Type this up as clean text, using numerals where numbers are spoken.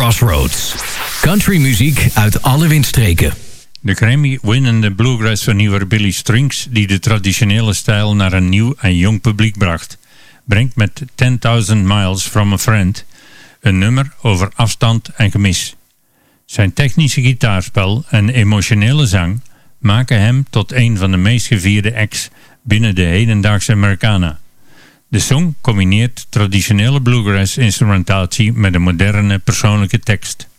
Crossroads. Countrymuziek uit alle windstreken. De Grammy-winnende bluegrass-vernieuwer Billy Strings, die de traditionele stijl naar een nieuw en jong publiek bracht, brengt met 10.000 Miles from a Friend een nummer over afstand en gemis. Zijn technische gitaarspel en emotionele zang maken hem tot een van de meest gevierde acts binnen de hedendaagse Americana. De song combineert traditionele bluegrass instrumentatie met een moderne persoonlijke tekst.